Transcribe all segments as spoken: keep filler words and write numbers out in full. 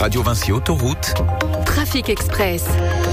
Radio Vinci Autoroute. Trafic Express.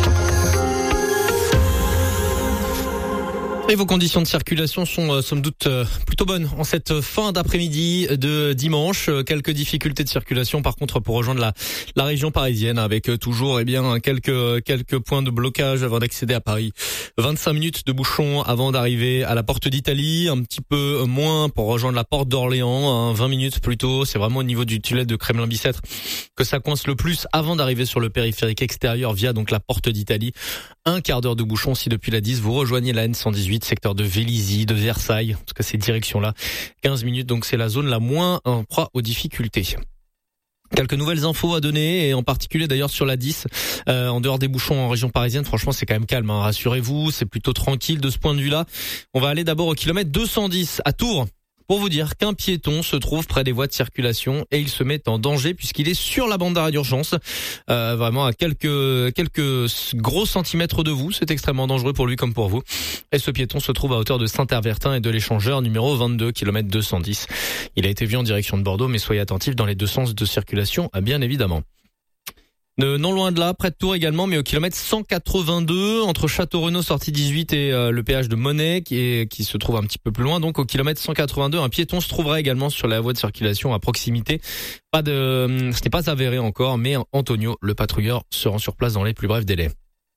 Et vos conditions de circulation sont euh, somme doute euh, plutôt bonnes en cette fin d'après-midi de dimanche. Euh, quelques difficultés de circulation par contre pour rejoindre la la région parisienne avec euh, toujours eh bien quelques quelques points de blocage avant d'accéder à Paris. vingt-cinq minutes de bouchon avant d'arriver à la porte d'Italie, un petit peu moins pour rejoindre la porte d'Orléans, hein, vingt minutes plus tôt. C'est vraiment au niveau du tunnel de Kremlin-Bicêtre que ça coince le plus avant d'arriver sur le périphérique extérieur via donc la porte d'Italie. Un quart d'heure de bouchon si depuis la dix vous rejoignez la N cent dix-huit, secteur de Vélizy, de Versailles, en tout cas ces directions-là. quinze minutes, donc c'est la zone la moins en proie aux difficultés. Quelques nouvelles infos à donner, et en particulier d'ailleurs sur la dix, euh, en dehors des bouchons en région parisienne, franchement c'est quand même calme, hein, rassurez-vous, c'est plutôt tranquille de ce point de vue-là. On va aller d'abord au kilomètre deux cent dix à Tours, pour vous dire qu'un piéton se trouve près des voies de circulation et il se met en danger puisqu'il est sur la bande d'arrêt d'urgence, euh, vraiment à quelques quelques gros centimètres de vous. C'est extrêmement dangereux pour lui comme pour vous. Et ce piéton se trouve à hauteur de Saint-Herbertin et de l'échangeur numéro vingt-deux, kilomètre deux cent dix. Il a été vu en direction de Bordeaux, mais soyez attentifs dans les deux sens de circulation, bien évidemment. Euh, non loin de là, près de Tours également, mais au kilomètre cent quatre-vingt-deux, entre Château-Renaud, sortie dix-huit, et euh, le péage de Monet, qui, est, qui se trouve un petit peu plus loin. Donc au kilomètre cent quatre-vingt-deux, un piéton se trouverait également sur la voie de circulation à proximité. Pas de, euh, ce n'est pas avéré encore, mais Antonio, le patrouilleur, se rend sur place dans les plus brefs délais.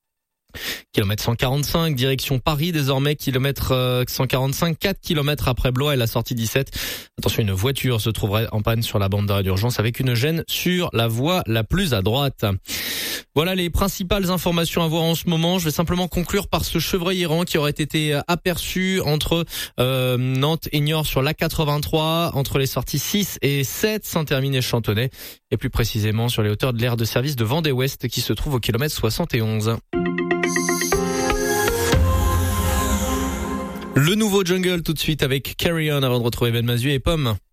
Kilomètre cent quarante-cinq, direction Paris désormais, kilomètre cent quarante-cinq, quatre kilomètres après Blois et la sortie dix-sept. Attention, une voiture se trouverait en panne sur la bande d'arrêt d'urgence avec une gêne sur la voie la plus à droite. Voilà les principales informations à voir en ce moment. Je vais simplement conclure par ce chevreuil errant qui aurait été aperçu entre euh, Nantes et Niort sur l'A quatre-vingt-trois, entre les sorties six et sept, Saint-Hermine et Chantonnay, et plus précisément sur les hauteurs de l'aire de service de Vendée-Ouest qui se trouve au kilomètre soixante et onze. Le nouveau Jungle tout de suite avec Carry On avant de retrouver Ben Mazuet et Pomme.